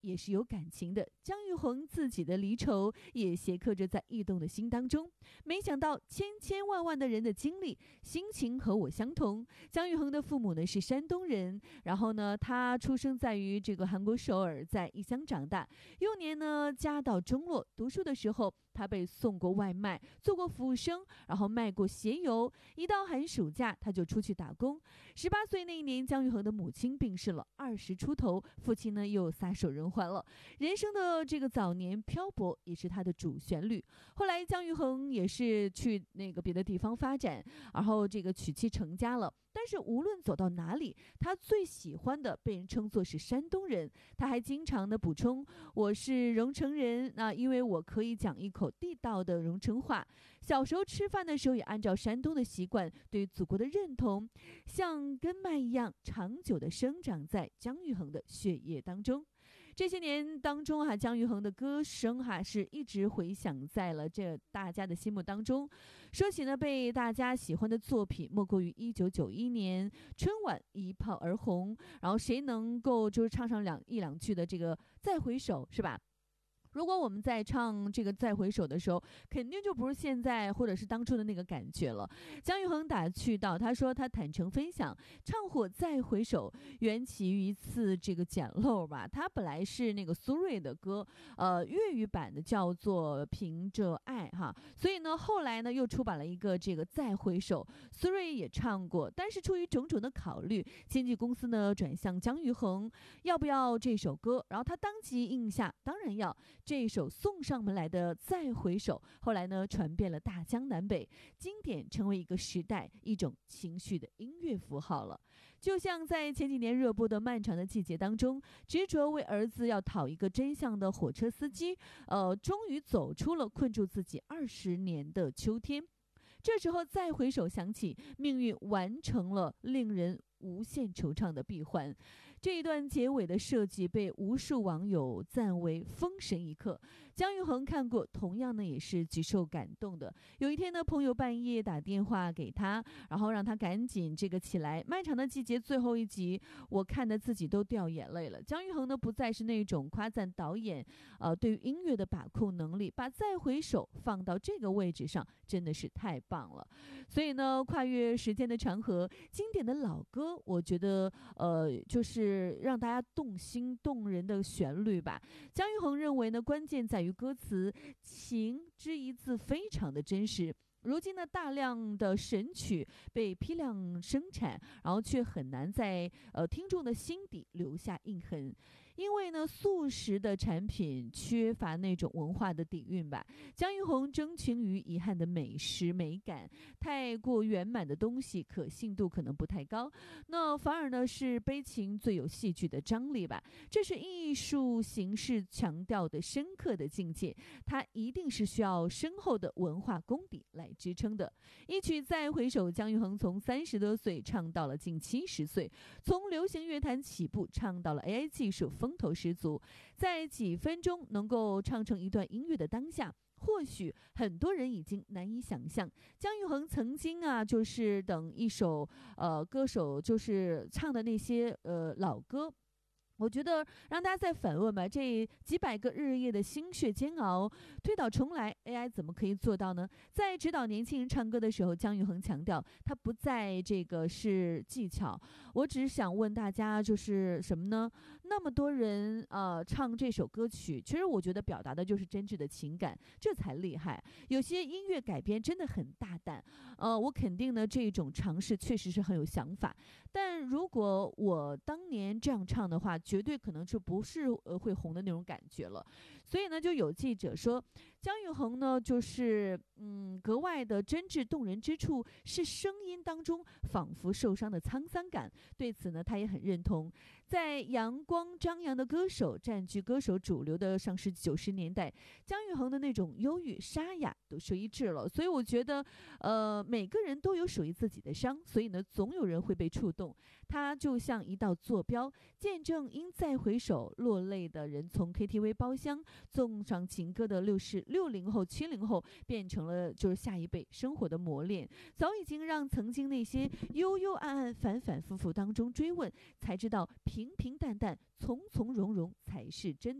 也是有感情的，姜育恒自己的离愁也斜刻着在异动的心当中。没想到千千万万的人的经历心情和我相同。姜育恒的父母呢是山东人，然后呢他出生在于这个韩国首尔，在异乡长大。幼年呢家道中落，读书的时候他被送过外卖，做过服务生，然后卖过鞋油。一到寒暑假他就出去打工。18岁那一年，姜育恒的母亲病逝了，20出头，父亲呢又撒手人寰了。人生的这个早年漂泊也是他的主旋律。后来姜育恒也是去那个别的地方发展，然后这个娶妻成家了。但是无论走到哪里，他最喜欢的被人称作是山东人。他还经常的补充，我是荣成人，因为我可以讲一口地道的荣成话。小时候吃饭的时候也按照山东的习惯，对祖国的认同像根脉一样长久的生长在姜育恒的血液当中。这些年当中姜育恒的歌声是一直回响在了这大家的心目当中。说起呢被大家喜欢的作品，莫过于1991年春晚一炮而红，然后谁能够就是唱上一两句的这个再回首，是吧？如果我们在唱这个再回首的时候，肯定就不是现在或者是当初的那个感觉了。姜育恒打趣道，他说他坦诚分享，唱火再回首缘起于一次这个捡漏吧。他本来是那个苏芮的歌，粤语版的叫做凭着爱所以呢后来呢又出版了一个这个再回首，苏芮也唱过。但是出于种种的考虑，经纪公司呢转向姜育恒，要不要这首歌？然后他当即应下，当然要。这一首送上门来的再回首，后来呢传遍了大江南北，经典成为一个时代一种情绪的音乐符号了。就像在前几年热播的《漫长的季节》当中，执着为儿子要讨一个真相的火车司机，终于走出了困住自己20年的秋天。这时候再回首想起，命运完成了令人无限惆怅的闭环。这一段结尾的设计被无数网友赞为封神一刻。姜育恒看过，同样呢也是极受感动的。有一天呢，朋友半夜打电话给他，然后让他赶紧这个起来。漫长的季节最后一集，我看得自己都掉眼泪了。姜育恒呢不再是那种夸赞导演对于音乐的把控能力，把再回首放到这个位置上真的是太棒了。所以呢，跨越时间的长河，经典的老歌，我觉得就是让大家动心动人的旋律吧。姜育恒认为呢，关键在于歌词，情之一字非常的真实。如今呢，大量的神曲被批量生产，然后却很难在听众的心底留下印痕，因为呢，速食的产品缺乏那种文化的底蕴吧。姜育恒钟情于遗憾的美食美感，太过圆满的东西可信度可能不太高，那反而呢是悲情最有戏剧的张力吧。这是艺术形式强调的深刻的境界，它一定是需要深厚的文化功底来支撑的。一曲再回首，姜育恒从30多岁唱到了近70岁，从流行乐坛起步唱到了 AI 技术风头十足，在几分钟能够唱成一段音乐的当下，或许很多人已经难以想象，姜育恒曾经就是等一首歌手就是唱的那些老歌。我觉得让大家再反问吧，这几百个日夜的心血煎熬，推倒重来 AI 怎么可以做到呢？在指导年轻人唱歌的时候，姜育恒强调他不在这个是技巧。我只是想问大家，就是什么呢？那么多人唱这首歌曲，其实我觉得表达的就是真挚的情感，这才厉害。有些音乐改编真的很大胆，我肯定呢这种尝试确实是很有想法。但如果我当年这样唱的话，绝对可能就不是会红的那种感觉了。所以呢，就有记者说，姜育恒呢就是格外的真挚动人之处是声音当中仿佛受伤的沧桑感。对此呢，他也很认同。在阳光张扬的歌手占据歌手主流的上世纪90年代，姜育恒的那种忧郁沙哑都说一致了。所以我觉得每个人都有属于自己的伤，所以呢总有人会被触动。 它就像一道坐标，见证因再回首落泪的人从 KTV 包厢纵上情歌的60后、70后，变成了就是下一辈生活的磨练，早已经让曾经那些幽幽暗暗、反反复复当中追问，才知道平平淡淡、从从容容才是真。